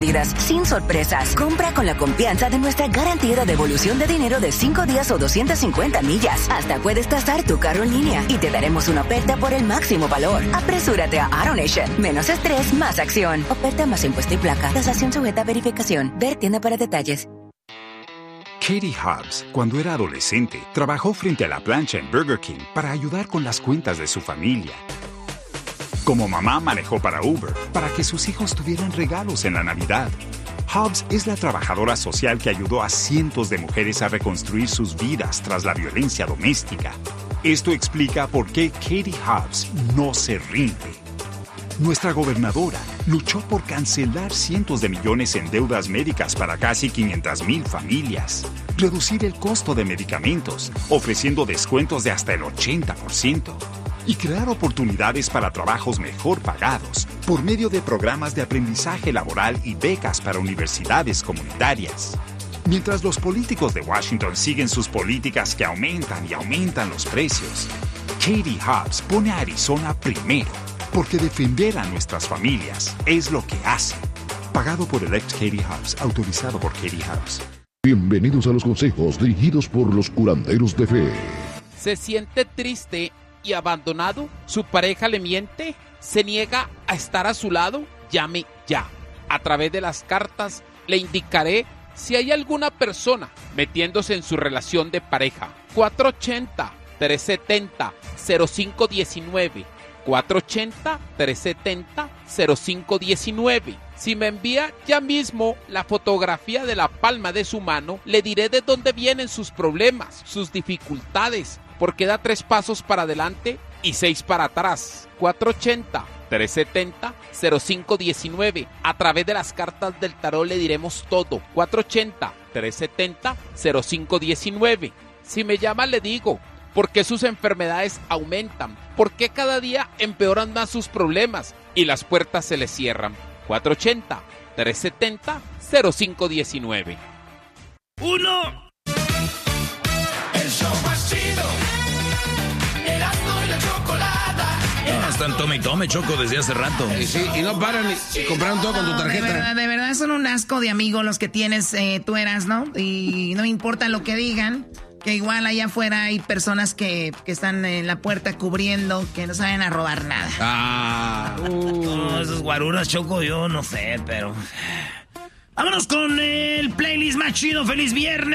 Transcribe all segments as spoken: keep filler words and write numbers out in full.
Sin sorpresas, compra con la confianza de nuestra garantía de devolución de dinero de cinco días o doscientas cincuenta millas. Hasta puedes tasar tu carro en línea y te daremos una oferta por el máximo valor. Apresúrate a AutoNation. Menos estrés, más acción. Oferta más impuesto y placa. Tasación sujeta a verificación. Ver tienda para detalles. Katie Hobbs, cuando era adolescente, trabajó frente a la plancha en Burger King para ayudar con las cuentas de su familia. Como mamá manejó para Uber, para que sus hijos tuvieran regalos en la Navidad. Hobbs es la trabajadora social que ayudó a cientos de mujeres a reconstruir sus vidas tras la violencia doméstica. Esto explica por qué Katie Hobbs no se rinde. Nuestra gobernadora luchó por cancelar cientos de millones en deudas médicas para casi quinientas mil familias, reducir el costo de medicamentos, ofreciendo descuentos de hasta el ochenta por ciento. Y crear oportunidades para trabajos mejor pagados por medio de programas de aprendizaje laboral y becas para universidades comunitarias. Mientras los políticos de Washington siguen sus políticas que aumentan y aumentan los precios, Katie Hobbs pone a Arizona primero, porque defender a nuestras familias es lo que hace. Pagado por el ex Katie Hobbs, autorizado por Katie Hobbs. Bienvenidos a los consejos dirigidos por los curanderos de fe. ¿Se siente triste y abandonado? ¿Su pareja le miente? ¿Se niega a estar a su lado? Llame ya. A través de las cartas le indicaré si hay alguna persona metiéndose en su relación de pareja. cuatro ochenta, tres setenta, cero cinco diecinueve. cuatro ochenta, tres setenta, cero cinco diecinueve. Si me envía ya mismo la fotografía de la palma de su mano, le diré de dónde vienen sus problemas, sus dificultades, porque da tres pasos para adelante y seis para atrás. cuatro ochenta, tres setenta, cero cinco diecinueve. A través de las cartas del tarot le diremos todo. cuatro ochenta, tres setenta, cero cinco diecinueve. Si me llama le digo por qué sus enfermedades aumentan, por qué cada día empeoran más sus problemas y las puertas se le cierran. cuatro ochenta, tres setenta, cero cinco diecinueve. Uno. El show más chido. Erasmo y la Chocolata. No, están tome y tome, Choco, desde hace rato. Sí, sí, y no paran y, y compraron todo con tu tarjeta. De verdad, de verdad son un asco de amigos los que tienes, eh, tú eras, ¿no? Y no importa lo que digan, que igual allá afuera hay personas que, que están en la puerta cubriendo, que no saben a robar nada. Ah. Uh. No, esos guaruras, Choco, yo no sé, pero... Vámonos con el playlist más chido. ¡Feliz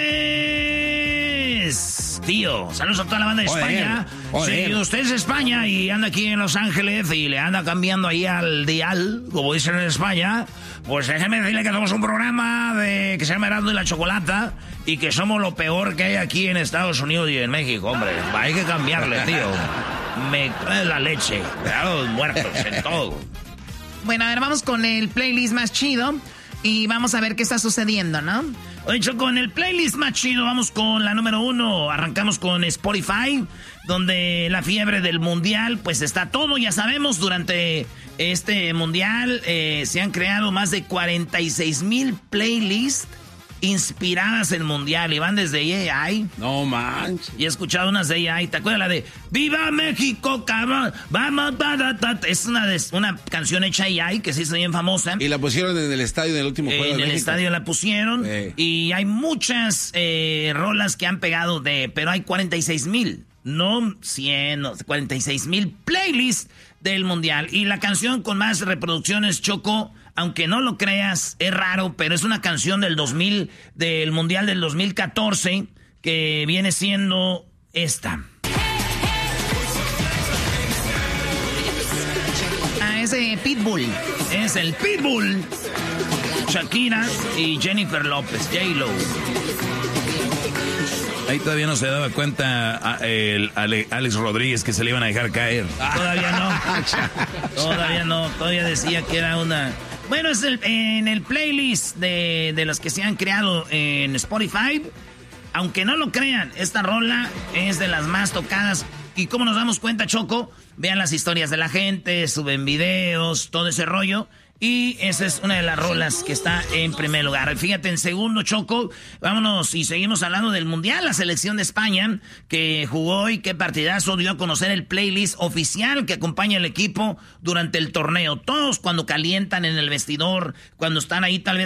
viernes! Tío, saludos a toda la banda de Joder, España. joder. Si usted es de España y anda aquí en Los Ángeles y le anda cambiando ahí al dial, como dicen en España, pues déjeme decirle que somos un programa de que se llama Erasmo y la Chocolata y que somos lo peor que hay aquí en Estados Unidos y en México, hombre. Hay que cambiarle, tío. Me trae la leche, a los muertos, en todo. Bueno, a ver, vamos con el playlist más chido y vamos a ver qué está sucediendo, ¿no? Oye, Choco, en el playlist más chido vamos con la número uno. Arrancamos con Spotify, donde la fiebre del mundial, pues está todo. Ya sabemos, durante este mundial eh, se han creado más de cuarenta y seis mil playlists inspiradas en mundial y van desde A I. No manches. Y he escuchado unas de A I. ¿Te acuerdas la de ¡Viva México, cabrón! ¡Vamos! Ta, ta, ta! Es una, de, una canción hecha A I que se hizo bien famosa. Y la pusieron en el estadio en el último juego En de el México. estadio la pusieron. Sí. Y hay muchas eh, rolas que han pegado de... Pero hay cuarenta y seis mil. No cien, no, cuarenta y seis mil playlists del mundial. Y la canción con más reproducciones, Choco... Aunque no lo creas, es raro, pero es una canción del dos mil, del Mundial del dos mil catorce, que viene siendo esta. Ah, es de Pitbull. Es el Pitbull. Shakira y Jennifer López, J-Lo. Ahí todavía no se daba cuenta a, el, Ale, Alex Rodríguez que se le iban a dejar caer. Todavía no. Todavía no. Todavía decía que era una... Bueno, es el, en el playlist de, de los que se han creado en Spotify. Aunque no lo crean, esta rola es de las más tocadas. ¿Y cómo nos damos cuenta, Choco? Vean las historias de la gente, suben videos, todo ese rollo. Y esa es una de las rolas que está en primer lugar. Fíjate, en segundo, Choco, vámonos y seguimos hablando del Mundial. La selección de España que jugó y qué partidazo, dio a conocer el playlist oficial que acompaña al equipo durante el torneo. Todos cuando calientan en el vestidor, cuando están ahí tal vez